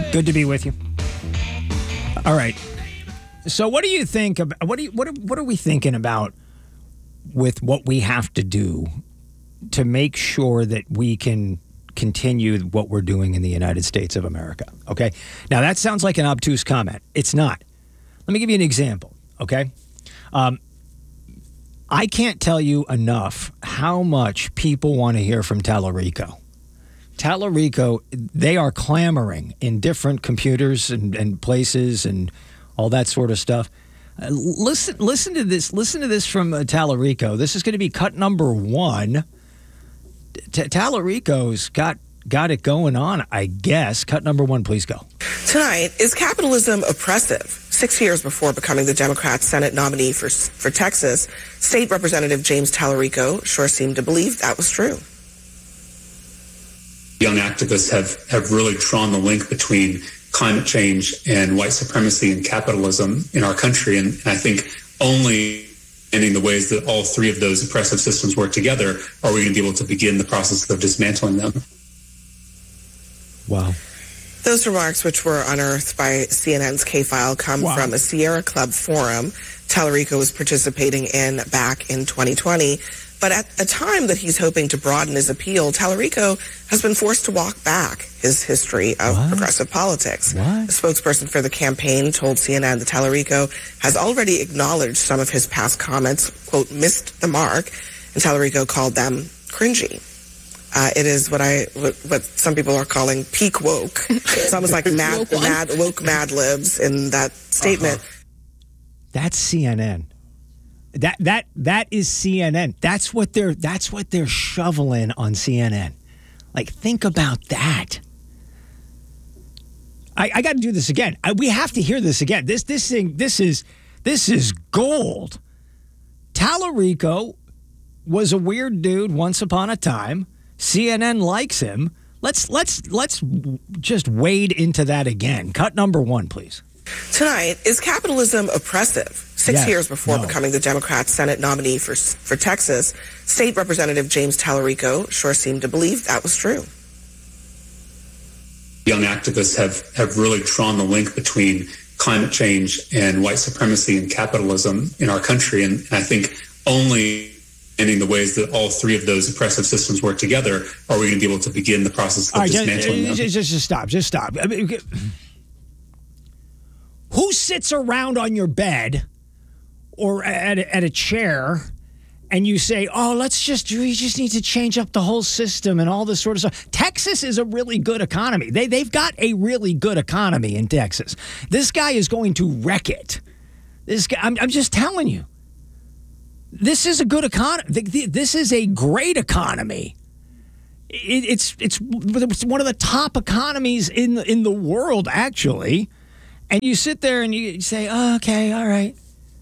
Good to be with you. All right. So what do you think about what are we thinking about with what we have to do to make sure that we can continue what we're doing in the United States of America? Okay. Now that sounds like an obtuse comment. It's not. Let me give you an example. Okay. I can't tell you enough how much people want to hear from Tallarico. Tallarico, they are clamoring in different computers and places and all that sort of stuff. Listen to this. Listen to this from Tallarico. This is going to be cut number 1. Tallarico's got it going on, I guess. Cut number 1, please go. Tonight, is capitalism oppressive? 6 years before becoming the Democrat Senate nominee for Texas, State Representative James Tallarico sure seemed to believe that was true. Young activists have really drawn the link between climate change and white supremacy and capitalism in our country. And I think only in the ways that all three of those oppressive systems work together are we going to be able to begin the process of dismantling them. Wow. Those remarks, which were unearthed by CNN's K-File, come from a Sierra Club forum Tallarico was participating in back in 2020. But at a time that he's hoping to broaden his appeal, Tallarico has been forced to walk back his history of progressive politics. A spokesperson for the campaign told CNN that Tallarico has already acknowledged some of his past comments, quote, missed the mark, and Tallarico called them cringy. It is what some people are calling peak woke. It's almost like woke Mad Libs in that statement. That's CNN. That is CNN. That's what they're shoveling on CNN. Like, think about that. I got to do this again. We have to hear this again. This is gold. Tallarico was a weird dude once upon a time. CNN likes him. Let's just wade into that again. Cut number 1, please. Tonight, is capitalism oppressive? 6 years before becoming the Democrat Senate nominee for Texas, State Representative James Tallarico sure seemed to believe that was true. Young activists have really drawn the link between climate change and white supremacy and capitalism in our country. And I think only in the ways that all three of those oppressive systems work together are we going to be able to begin the process of dismantling them. Just stop. I mean, who sits around on your bed or at a chair and you say, we just need to change up the whole system and all this sort of stuff? Texas is a really good economy. They've got a really good economy in Texas. This guy is going to wreck it. This guy, I'm just telling you. This is a good economy. This is a great economy. It's one of the top economies in the world, actually. And you sit there and you say, oh, okay, all right.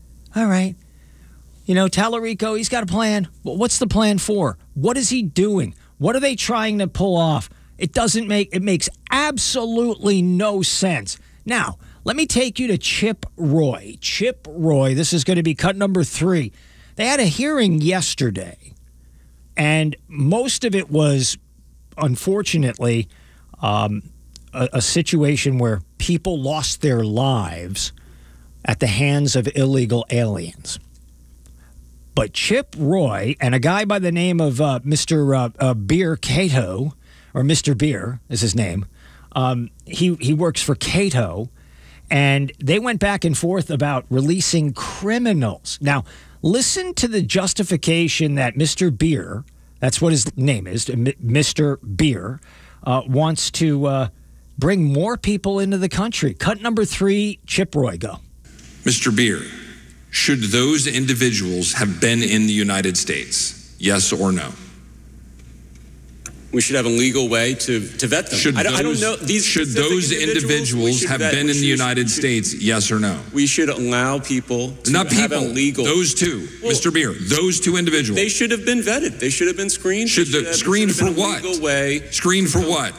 You know, Tallarico, he's got a plan. Well, what's the plan for? What is he doing? What are they trying to pull off? It makes absolutely no sense. Now, let me take you to Chip Roy. Chip Roy, this is going to be cut number 3. They had a hearing yesterday, and most of it was, unfortunately, a situation where people lost their lives at the hands of illegal aliens. But Chip Roy and a guy by the name of Mr. Beer Cato, or Mr. Beer is his name, he works for Cato, and they went back and forth about releasing criminals. Now, listen to the justification that Mr. Beer, that's what his name is, Mr. Beer, wants to bring more people into the country. Cut number 3, Chip Roy, go. Mr. Beer, should those individuals have been in the United States? Yes or no? We should have a legal way to vet them. I don't know. Should those individuals have been in the United States? Yes or no? We should allow people to have a legal. Those two, Mr. Beer. Those two individuals. They should have been vetted. They should have been screened. Screened for what? Legal way. Screened for what?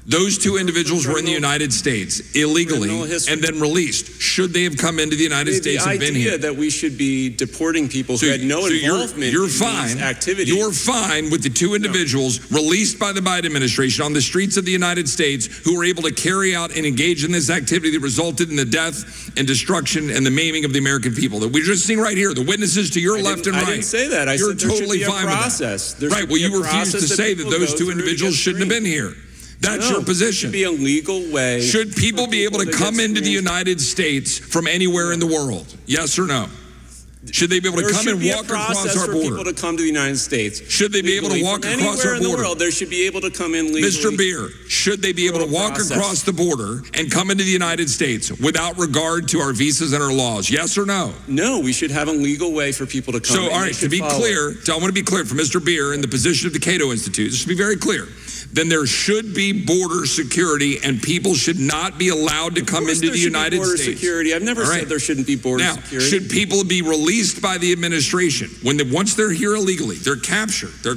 Those two individuals were in the United States illegally and then released. Should they have come into the United States and been here? The idea that we should be deporting people who had no involvement in these activities. You're fine with the two individuals released by the Biden administration on the streets of the United States who were able to carry out and engage in this activity that resulted in the death and destruction and the maiming of the American people. That we're just seeing right here, the witnesses to your left and right. I didn't say that. You're said there totally should be a fine process. with that. Right, well, you refuse to say that those two individuals shouldn't have been here. That's your position. There should be a legal way. Should people be able to come into the United States from anywhere in the world? Yes or no? Should they be able to come and walk across our border? For people to come to the United States. Should they be able to walk across our border? Anywhere in the world, there should be able to come in legally. Mr. Beer, should they be able to walk across the border and come into the United States without regard to our visas and our laws? Yes or no? No, we should have a legal way for people to come. So, all right, to be clear, I want to be clear for Mr. Beer and the position of the Cato Institute, just to be very clear, then there should be border security and people should not be allowed to come into the United States. Border security. I've never said there shouldn't be border security. Now, should people be released by the administration once they're here illegally? They're captured. They're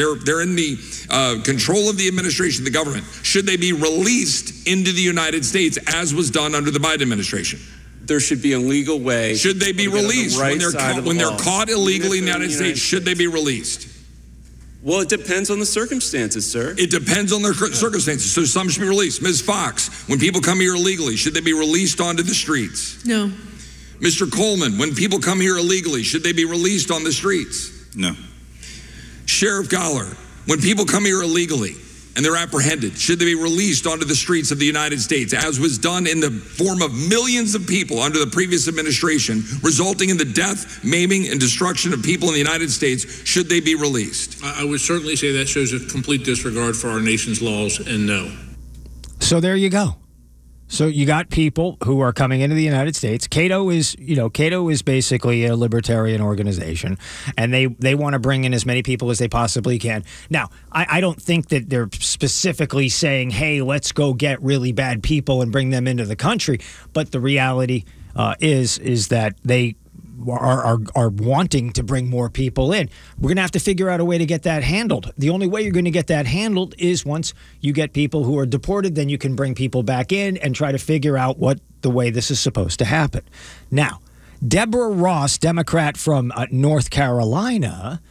in the control of the administration, the government. Should they be released into the United States as was done under the Biden administration? There should be a legal way. Should they be released when they're caught illegally in the United States? Should they be released? Well, it depends on the circumstances, sir. It depends on their circumstances. So some should be released. Ms. Fox, when people come here illegally, should they be released onto the streets? No. Mr. Coleman, when people come here illegally, should they be released on the streets? No. Sheriff Galler, when people come here illegally and they're apprehended, should they be released onto the streets of the United States, as was done in the form of millions of people under the previous administration, resulting in the death, maiming, and destruction of people in the United States? Should they be released? I would certainly say that shows a complete disregard for our nation's laws, and no. So there you go. So you got people who are coming into the United States. Cato is basically a libertarian organization, and they want to bring in as many people as they possibly can. Now, I don't think that they're specifically saying, hey, let's go get really bad people and bring them into the country. But the reality is that they are wanting to bring more people in. We're going to have to figure out a way to get that handled. The only way you're going to get that handled is once you get people who are deported, then you can bring people back in and try to figure out what the way this is supposed to happen. Now, Deborah Ross, Democrat from North Carolina,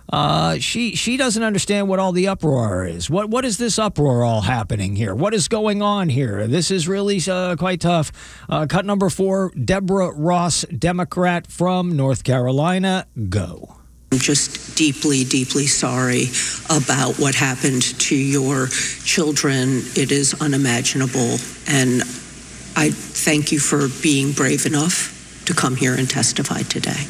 she doesn't understand what all the uproar is. What is this uproar all happening here? What is going on here? This is really quite tough. Cut number 4, Deborah Ross, Democrat from North Carolina. Go. I'm just deeply, deeply sorry about what happened to your children. It is unimaginable. And I thank you for being brave enough to come here and testify today.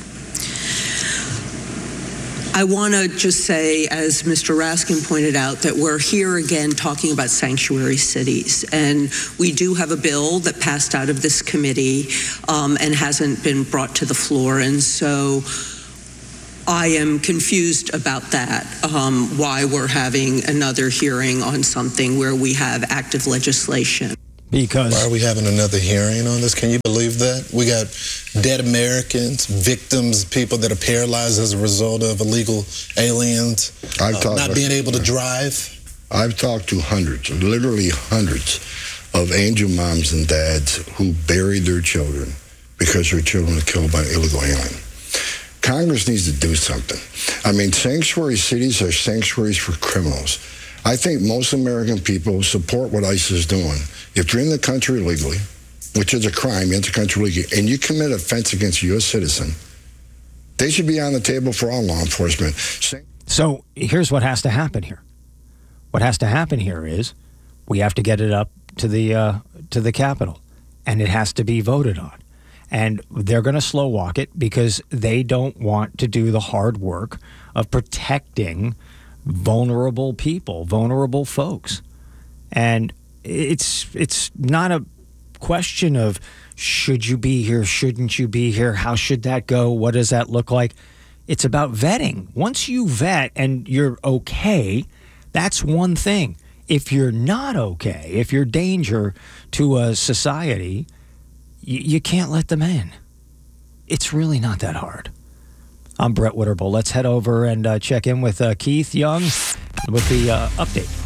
I want to just say, as Mr. Raskin pointed out, that we're here again talking about sanctuary cities. And we do have a bill that passed out of this committee and hasn't been brought to the floor. And so I am confused about that, why we're having another hearing on something where we have active legislation. Because why are we having another hearing on this? Can you believe that? We got dead Americans, victims, people that are paralyzed as a result of illegal aliens not being able to drive. I've talked to hundreds, literally hundreds, of angel moms and dads who buried their children because their children were killed by an illegal alien. Congress needs to do something. I mean, sanctuary cities are sanctuaries for criminals. I think most American people support what ICE is doing. If you're in the country illegally, which is a crime, you enter the country illegally, and you commit an offense against a U.S. citizen, they should be on the table for all law enforcement. So here's what has to happen here. What has to happen here is we have to get it up to the Capitol, and it has to be voted on. And they're going to slow walk it because they don't want to do the hard work of protecting vulnerable people, vulnerable folks. And it's not a question of should you be here, shouldn't you be here, how should that go, what does that look like? It's about vetting. Once you vet and you're okay, that's one thing. If you're not okay, if you're danger to a society, you can't let them in. It's really not that hard. I'm Brett Witterbull. Let's head over and check in with Keith Young with the update.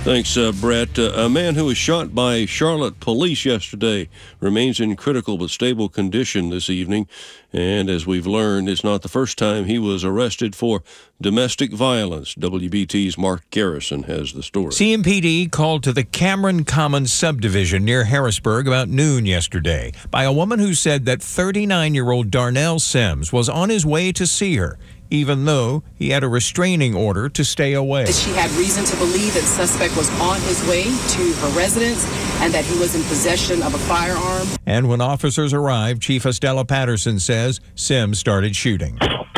Thanks, Brett. A man who was shot by Charlotte police yesterday remains in critical but stable condition this evening. And as we've learned, it's not the first time he was arrested for domestic violence. WBT's Mark Garrison has the story. CMPD called to the Cameron Commons subdivision near Harrisburg about noon yesterday by a woman who said that 39-year-old Darnell Sims was on his way to see her, even though he had a restraining order to stay away. She had reason to believe that the suspect was on his way to her residence and that he was in possession of a firearm. And when officers arrived, Chief Estella Patterson says Sims started shooting.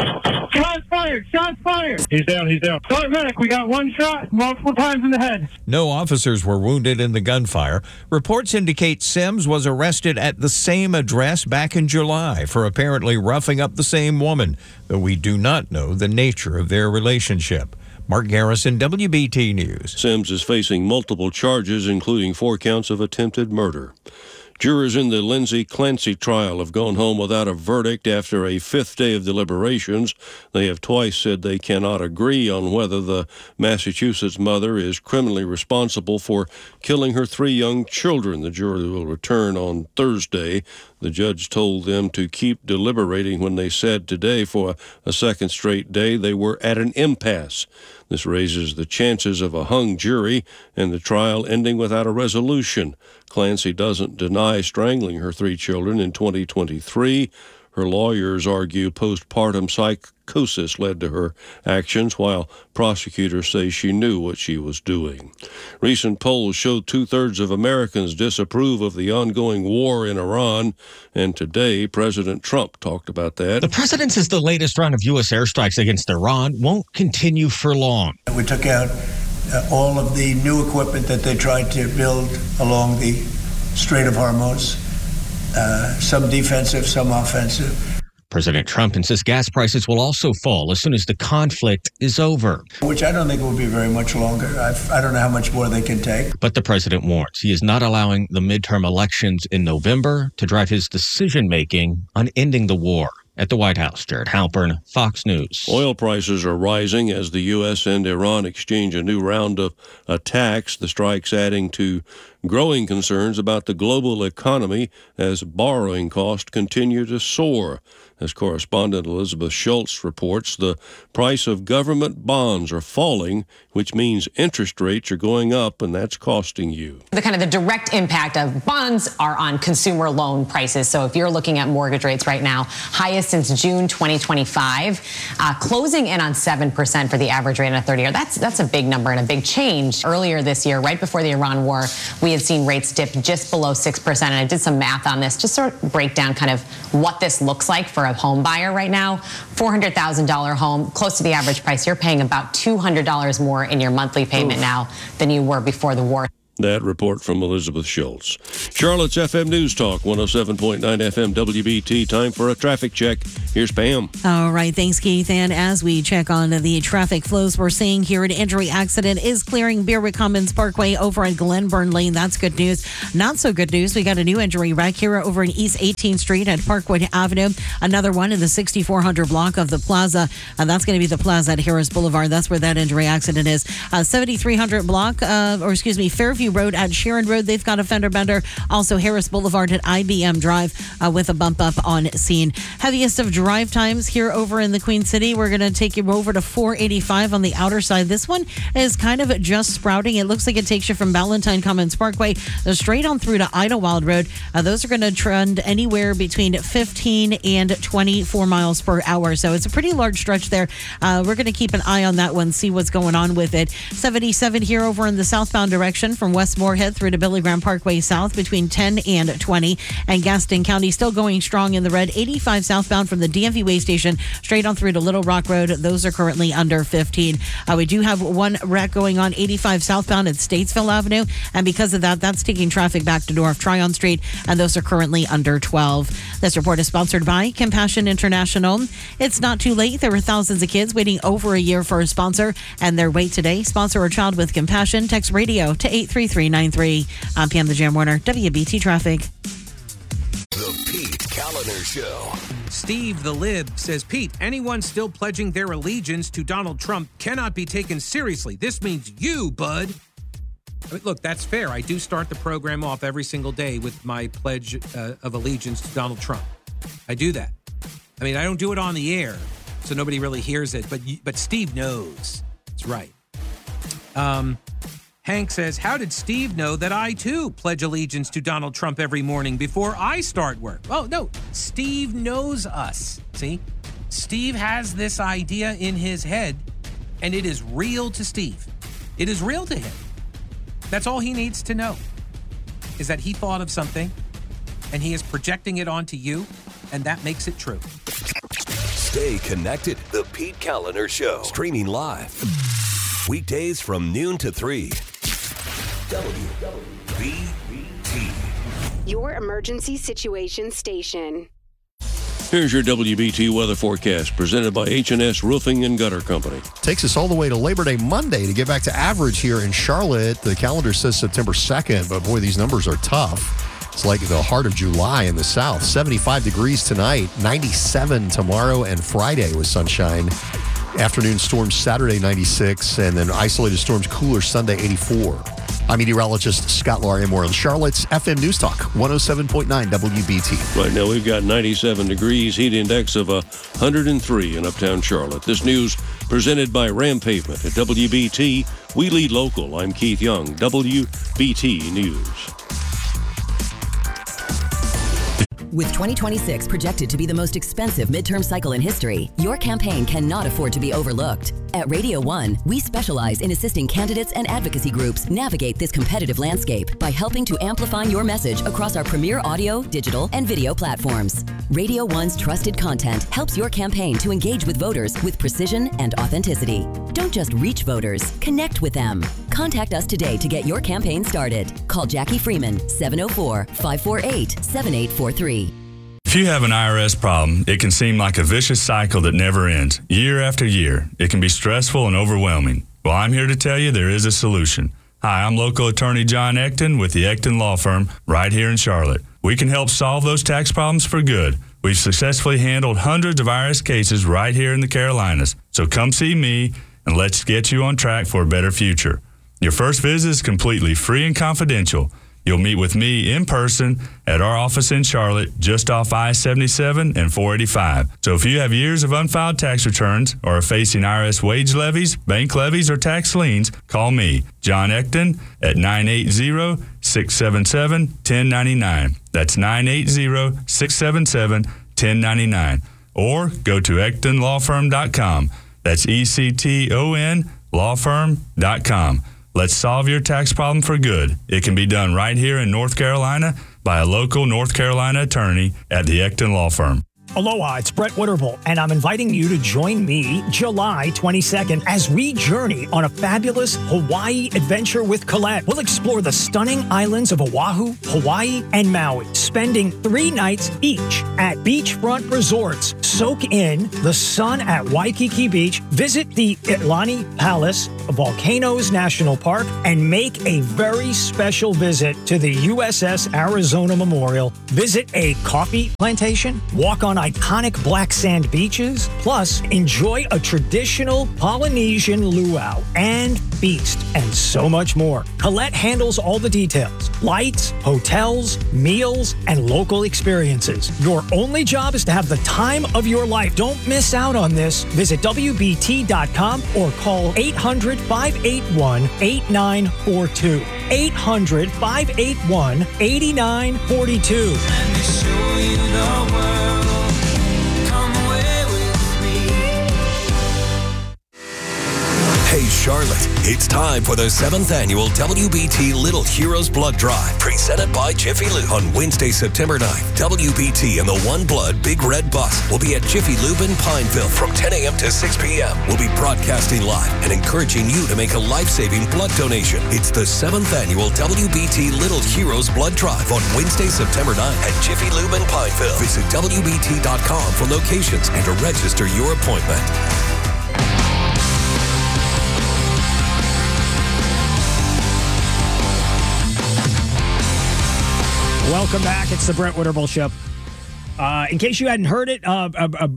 Shots fired! Shots fired! He's down, he's down. Start medic, we got one shot, multiple times in the head. No officers were wounded in the gunfire. Reports indicate Sims was arrested at the same address back in July for apparently roughing up the same woman, though we do not know the nature of their relationship. Mark Garrison, WBT News. Sims is facing multiple charges, including 4 counts of attempted murder. Jurors in the Lindsay Clancy trial have gone home without a verdict after a 5th day of deliberations. They have twice said they cannot agree on whether the Massachusetts mother is criminally responsible for killing her 3 young children. The jury will return on Thursday. The judge told them to keep deliberating when they said today for a second straight day they were at an impasse. This raises the chances of a hung jury and the trial ending without a resolution. Clancy doesn't deny strangling her 3 children in 2023. Her lawyers argue postpartum psychosis led to her actions, while prosecutors say she knew what she was doing. Recent polls show 2/3 of Americans disapprove of the ongoing war in Iran, and today President Trump talked about that. The president says the latest round of U.S. airstrikes against Iran won't continue for long. We took out all of the new equipment that they tried to build along the Strait of Hormuz. Some defensive, some offensive. President Trump insists gas prices will also fall as soon as the conflict is over. Which I don't think will be very much longer. I don't know how much more they can take. But the president warns he is not allowing the midterm elections in November to drive his decision-making on ending the war. At the White House, Jared Halpern, Fox News. Oil prices are rising as the U.S. and Iran exchange a new round of attacks, the strikes adding to growing concerns about the global economy as borrowing costs continue to soar. As correspondent Elizabeth Schultz reports, the price of government bonds are falling, which means interest rates are going up, and that's costing you. The direct impact of bonds are on consumer loan prices. So if you're looking at mortgage rates right now, highest since June 2025, closing in on 7% for the average rate on a 30-year. That's a big number and a big change. Earlier this year, right before the Iran war, we had seen rates dip just below 6%. And I did some math on this, just sort of break down what this looks like for a home buyer right now. $400,000 home, close to the average price. You're paying about $200 more in your monthly payment now than you were before the war. That report from Elizabeth Schultz. Charlotte's FM News Talk, 107.9 FM WBT. Time for a traffic check. Here's Pam. All right. Thanks, Keith. And as we check on the traffic flows we're seeing here, an injury accident is clearing Beerwick Commons Parkway over at Glenburn Lane. That's good news. Not so good news. We got a new injury wreck here over in East 18th Street at Parkwood Avenue. Another one in the 6400 block of the Plaza. That's going to be the Plaza at Harris Boulevard. That's where that injury accident is. 7300 block, Fairview Road at Sharon Road. They've got a fender bender. Also Harris Boulevard at IBM Drive with a bump up on scene. Heaviest of drive times here over in the Queen City. We're going to take you over to 485 on the outer side. This one is kind of just sprouting. It looks like it takes you from Valentine Commons Parkway straight on through to Idlewild Road. Those are going to trend anywhere between 15 and 24 miles per hour. So it's a pretty large stretch there. We're going to keep an eye on that one, see what's going on with it. 77 here over in the southbound direction from West Moorhead through to Billy Graham Parkway South between 10 and 20. And Gaston County still going strong in the red. 85 southbound from the DMV Way Station straight on through to Little Rock Road. Those are currently under 15. We do have one wreck going on 85 southbound at Statesville Avenue. And because of that, that's taking traffic back to North Tryon Street. And those are currently under 12. This report is sponsored by Compassion International. It's not too late. There are thousands of kids waiting over a year for a sponsor. And their wait today. Sponsor a child with compassion. Text radio to 83393. I'm Pam the Jam Warner, WBT Traffic. The Pete Kaliner Show. Steve the Lib says, Pete, anyone still pledging their allegiance to Donald Trump cannot be taken seriously. This means you, bud. Look, that's fair. I do start the program off every single day with my pledge of allegiance to Donald Trump. I do that. I mean, I don't do it on the air, so nobody really hears it, but Steve knows. That's right. Hank says, how did Steve know that I, too, pledge allegiance to Donald Trump every morning before I start work? Oh, no. Steve knows us. See? Steve has this idea in his head, and it is real to Steve. It is real to him. That's all he needs to know, is that he thought of something, and he is projecting it onto you, and that makes it true. Stay connected. The Pete Kaliner Show. Streaming live. Weekdays from noon to 3. WBT. Your emergency situation station. Here's your WBT weather forecast presented by H&S Roofing and Gutter Company. Takes us all the way to Labor Day Monday to get back to average here in Charlotte. The calendar says September 2nd, but boy, these numbers are tough. It's like the heart of July in the south. 75 degrees tonight, 97 tomorrow and Friday with sunshine. Afternoon storms Saturday, 96, and then isolated storms cooler Sunday, 84. I'm meteorologist Scott Larimore on Charlotte's FM News Talk, 107.9 WBT. Right now we've got 97 degrees, heat index of 103 in uptown Charlotte. This news presented by Ram Pavement at WBT. We lead local. I'm Keith Young, WBT News. With 2026 projected to be the most expensive midterm cycle in history, your campaign cannot afford to be overlooked. At Radio 1, we specialize in assisting candidates and advocacy groups navigate this competitive landscape by helping to amplify your message across our premier audio, digital, and video platforms. Radio 1's trusted content helps your campaign to engage with voters with precision and authenticity. Don't just reach voters, connect with them. Contact us today to get your campaign started. Call Jackie Freeman, 704-548-7843. If you have an IRS problem, it can seem like a vicious cycle that never ends. Year after year, it can be stressful and overwhelming. Well, I'm here to tell you there is a solution. Hi, I'm local attorney John Ecton with the Ecton Law Firm right here in Charlotte. We can help solve those tax problems for good. We've successfully handled hundreds of IRS cases right here in the Carolinas. So come see me and let's get you on track for a better future. Your first visit is completely free and confidential. You'll meet with me in person at our office in Charlotte, just off I-77 and 485. So if you have years of unfiled tax returns or are facing IRS wage levies, bank levies, or tax liens, call me, John Ecton, at 980-677-1099. That's 980-677-1099. Or go to EctonLawFirm.com. That's ECTON lawfirm.com. Let's solve your tax problem for good. It can be done right here in North Carolina by a local North Carolina attorney at the Ecton Law Firm. Aloha, it's Brett Witterbull, and I'm inviting you to join me July 22nd as we journey on a fabulous Hawaii adventure with Colette. We'll explore the stunning islands of Oahu, Hawaii, and Maui, spending 3 nights each at beachfront resorts. Soak in the sun at Waikiki Beach, visit the Iolani Palace, Volcanoes National Park, and make a very special visit to the USS Arizona Memorial. Visit a coffee plantation, walk on iconic black sand beaches, plus enjoy a traditional Polynesian luau and feast, and so much more. Colette handles all the details: flights, hotels, meals, and local experiences. Your only job is to have the time of your life. Don't miss out on this. Visit WBT.com or call 800-581-8942. 800-581-8942. Let me show you the world. Hey Charlotte, it's time for the 7th annual WBT Little Heroes Blood Drive, presented by Jiffy Lube. On Wednesday, September 9th, WBT and the One Blood Big Red Bus will be at Jiffy Lube in Pineville from 10 a.m. to 6 p.m. We'll be broadcasting live and encouraging you to make a life-saving blood donation. It's the 7th annual WBT Little Heroes Blood Drive on Wednesday, September 9th at Jiffy Lube in Pineville. Visit WBT.com for locations and to register your appointment. Welcome back. It's the Brett Witterbull Show. In case you hadn't heard it,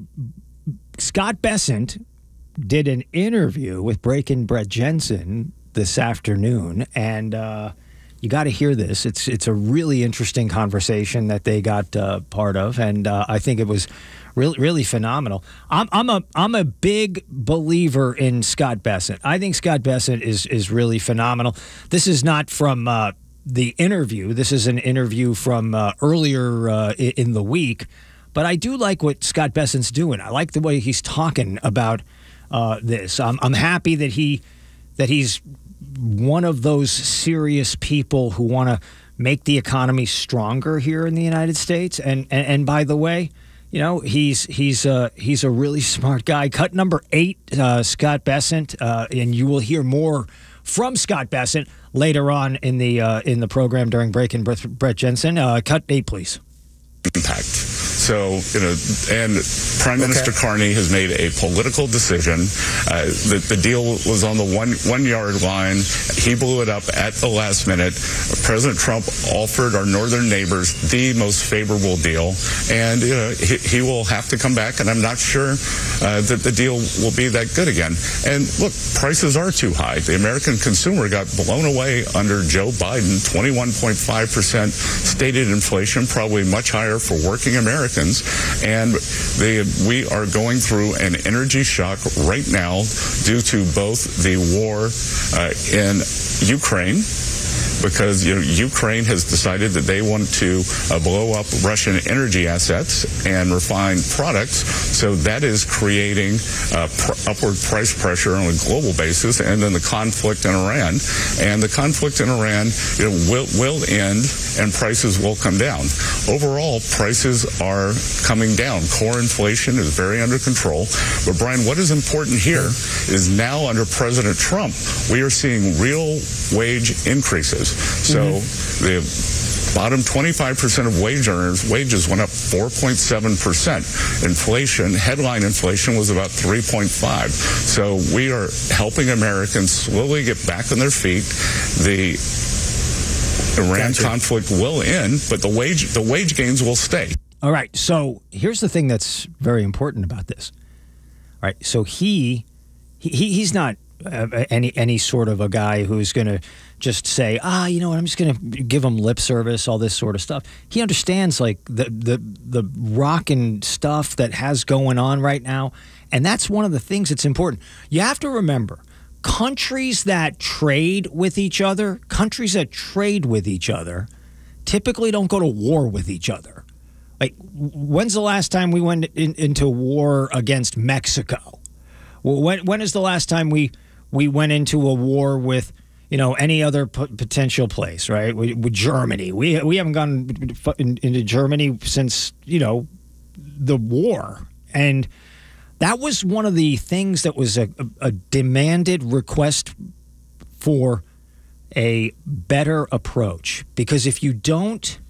Scott Bessent did an interview with Breaking Brett Jensen this afternoon, and you got to hear this. It's a really interesting conversation that they got part of, and I think it was really phenomenal. I'm a big believer in Scott Bessent. I think Scott Bessent is really phenomenal. This is not from the interview. This is an interview from earlier in the week. But I do like what Scott Bessent's doing. I like the way he's talking about this. I'm happy that he's one of those serious people who want to make the economy stronger here in the United States. And by the way, you know, he's a really smart guy. Cut number 8, Scott Bessent, and you will hear more from Scott Bessent later on in the program during Breaking Brett Jensen. Cut 8, please. Impact. So, and Prime Minister Carney has made a political decision. The deal was on the one yard line. He blew it up at the last minute. President Trump offered our northern neighbors the most favorable deal, and he will have to come back. And I'm not sure that the deal will be that good again. And look, prices are too high. The American consumer got blown away under Joe Biden. 21.5% stated inflation, probably much higher for working Americans. And we are going through an energy shock right now due to both the war in Ukraine, because Ukraine has decided that they want to blow up Russian energy assets and refined products. So that is creating upward price pressure on a global basis. And then the conflict in Iran. And the conflict in Iran will end and prices will come down. Overall, prices are coming down. Core inflation is very under control. But Brian, what is important here is now under President Trump, we are seeing real wage increases. So the bottom 25% of wage earners, wages went up 4.7%. Inflation, headline inflation, was about 3.5%. So we are helping Americans slowly get back on their feet. The Iran conflict will end, but the wage gains will stay. All right. So here's the thing that's very important about this. All right. So he's not any sort of a guy who's going to just say, you know what, I'm just going to give him lip service, all this sort of stuff. He understands like the rockin' stuff that has going on right now. And that's one of the things that's important. You have to remember, countries that trade with each other typically don't go to war with each other. Like, when's the last time we went into war against Mexico? When is the last time we went into a war with, any other potential place, right? With Germany. We haven't gone into Germany since, the war. And that was one of the things that was a demanded request for a better approach. Because if you don't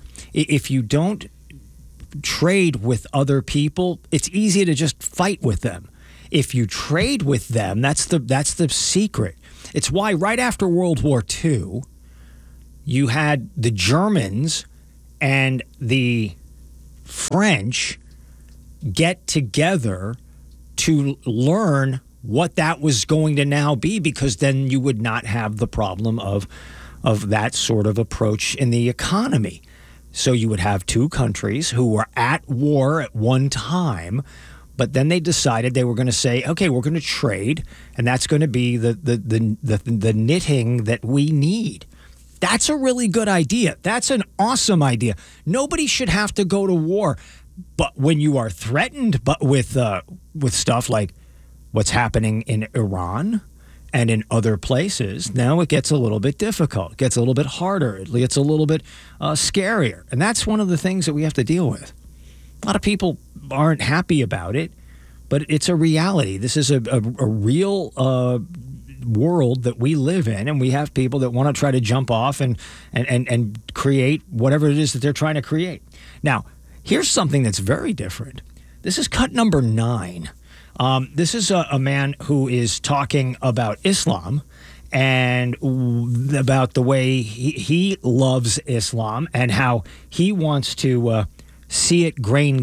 trade with other people, it's easy to just fight with them. If you trade with them, that's the secret. It's why right after World War II, you had the Germans and the French get together to learn what that was going to now be, because then you would not have the problem of that sort of approach in the economy. So you would have two countries who were at war at one time, but then they decided they were going to say, okay, we're going to trade, and that's going to be the knitting that we need. That's a really good idea. That's an awesome idea. Nobody should have to go to war. But when you are threatened with stuff like what's happening in Iran and in other places, now it gets a little bit difficult. It gets a little bit harder. It gets a little bit scarier. And that's one of the things that we have to deal with. A lot of people aren't happy about it, but it's a reality. This is a real world that we live in, and we have people that want to try to jump off and create whatever it is that they're trying to create. Now, here's something that's very different. This is cut number 9. This is a man who is talking about Islam and about the way he loves Islam and how he wants to see it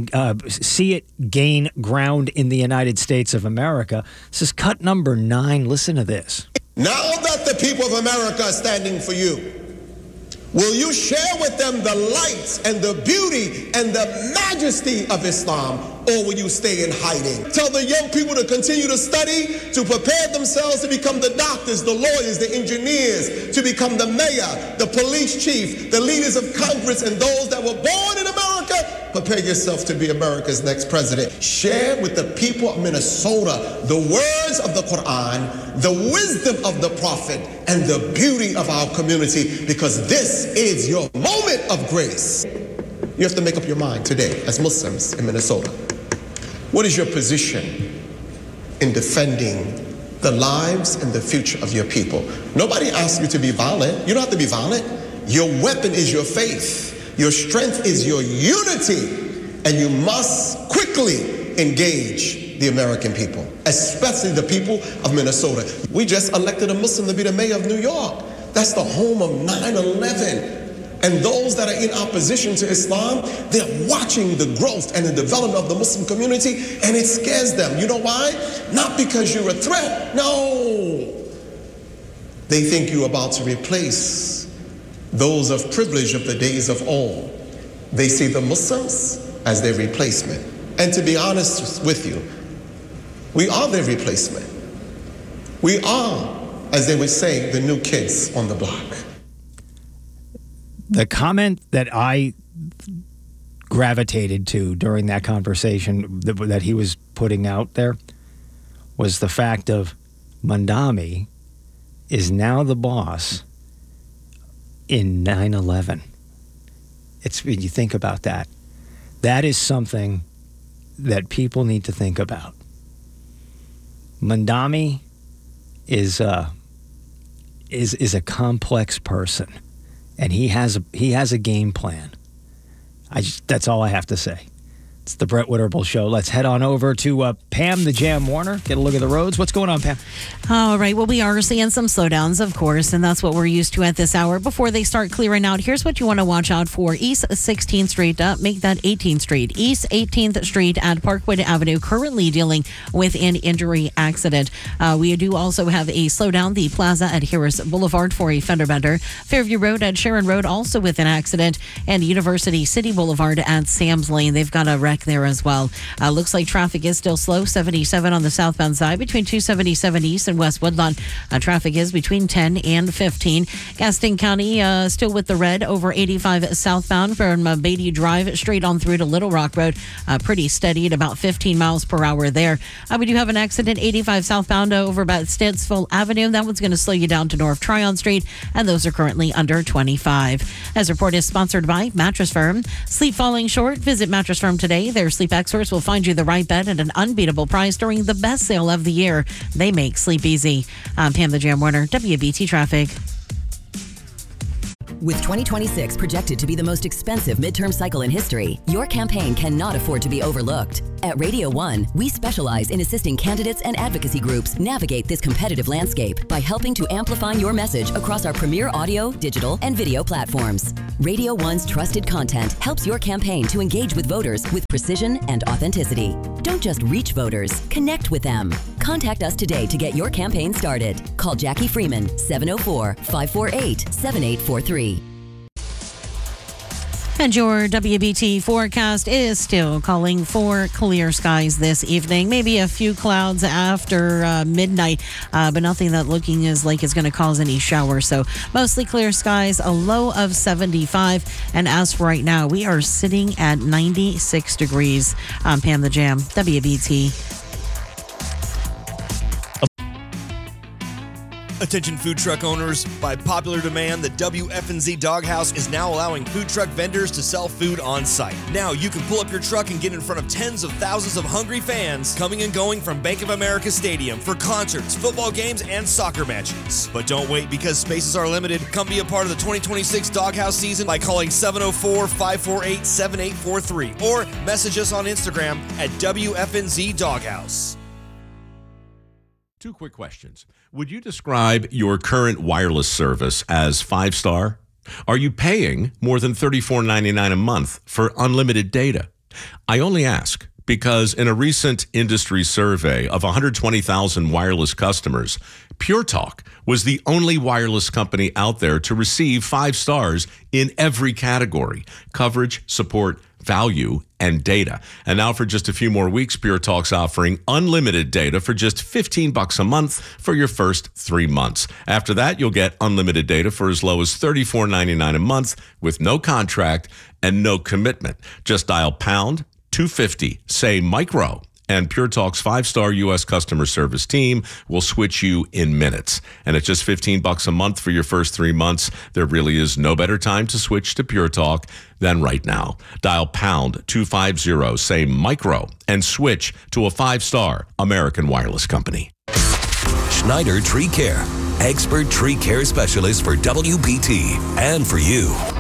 gain ground in the United States of America. This is cut number 9. Listen to this. Now that if the people of America are standing for you? Will you share with them the light and the beauty and the majesty of Islam, or will you stay in hiding? Tell the young people to continue to study, to prepare themselves to become the doctors, the lawyers, the engineers, to become the mayor, the police chief, the leaders of Congress, and those that were born in America. Prepare yourself to be America's next president. Share with the people of Minnesota the words of the Quran, the wisdom of the Prophet, and the beauty of our community, because this is your moment of grace. You have to make up your mind today as Muslims in Minnesota. What is your position in defending the lives and the future of your people? Nobody asks you to be violent. You don't have to be violent. Your weapon is your faith. Your strength is your unity, and you must quickly engage the American people, especially the people of Minnesota. We just elected a Muslim to be the mayor of New York. That's the home of 9/11. And those that are in opposition to Islam, they're watching the growth and the development of the Muslim community, and it scares them. You know why? Not because you're a threat. No. They think you're about to replace those of privilege of the days of old. They see the Muslims as their replacement. And to be honest with you, we are their replacement. We are, as they would say, the new kids on the block. The comment that I gravitated to during that conversation that he was putting out there was the fact of Mamdani is now the boss in 9/11. It's when you think about that. That is something that people need to think about. Mamdani is a complex person, and he has a game plan. That's all I have to say. It's the Brett Winterble Show. Let's head on over to Pam the Jam Warner. Get a look at the roads. What's going on, Pam? All right. Well, we are seeing some slowdowns, of course, and that's what we're used to at this hour. Before they start clearing out, here's what you want to watch out for. East 16th Street, make that 18th Street. East 18th Street at Parkwood Avenue, currently dealing with an injury accident. We do also have a slowdown, the Plaza at Harris Boulevard for a fender bender. Fairview Road at Sharon Road, also with an accident, and University City Boulevard at Sam's Lane. They've got a wreck there as well. Looks like traffic is still slow. 77 on the southbound side between 277 East and West Woodlawn. Traffic is between 10 and 15. Gaston County still with the red over 85 southbound from Beatty Drive straight on through to Little Rock Road. Pretty steady at about 15 miles per hour there. We do have an accident 85 southbound over about Stensville Avenue. That one's going to slow you down to North Tryon Street, and those are currently under 25. As report is sponsored by Mattress Firm. Sleep falling short? Visit Mattress Firm today. Their sleep experts will find you the right bed at an unbeatable price during the best sale of the year. They make sleep easy. I'm Pam the Jam Warner, WBT Traffic. With 2026 projected to be the most expensive midterm cycle in history, your campaign cannot afford to be overlooked. At Radio 1, we specialize in assisting candidates and advocacy groups navigate this competitive landscape by helping to amplify your message across our premier audio, digital, and video platforms. Radio 1's trusted content helps your campaign to engage with voters with precision and authenticity. Don't just reach voters, connect with them. Contact us today to get your campaign started. Call Jackie Freeman, 704-548-7843. And your WBT forecast is still calling for clear skies this evening. Maybe a few clouds after midnight, but nothing that looking as like it's going to cause any showers. So mostly clear skies, a low of 75. And as for right now, we are sitting at 96 degrees. I'm Pam the Jam, WBT. Attention food truck owners, by popular demand, the WFNZ Doghouse is now allowing food truck vendors to sell food on site. Now you can pull up your truck and get in front of tens of thousands of hungry fans coming and going from Bank of America Stadium for concerts, football games, and soccer matches. But don't wait, because spaces are limited. Come be a part of the 2026 Doghouse season by calling 704-548-7843 or message us on Instagram at WFNZ Doghouse. Two quick questions. Would you describe your current wireless service as 5-star? Are you paying more than $34.99 a month for unlimited data? I only ask because in a recent industry survey of 120,000 wireless customers, Pure Talk was the only wireless company out there to receive 5 stars in every category: coverage, support, value, and data. And now for just a few more weeks, Pure Talk's offering unlimited data for just $15 a month for your first 3 months. After that, you'll get unlimited data for as low as $34.99 a month with no contract and no commitment. Just dial pound 250, say micro, and Pure Talk's 5-star U.S. customer service team will switch you in minutes. And at just $15 a month for your first 3 months, there really is no better time to switch to Pure Talk than right now. Dial pound 250, say micro, and switch to a 5-star American wireless company. Schneider Tree Care, expert tree care specialist for WPT and for you.